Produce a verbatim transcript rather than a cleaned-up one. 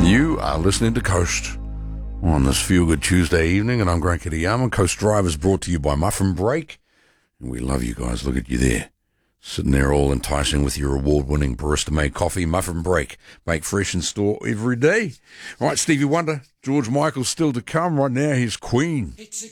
You are listening to Coast on this Feel Good Tuesday evening, and I'm Grant Kitayama. Coast Drive is brought to you by Muffin Break, and we love you guys. Look at you there, sitting there all enticing with your award-winning barista-made coffee. Muffin Break, make fresh in store every day. All right, Stevie Wonder, George Michael still to come. Right now, here's Queen. It's a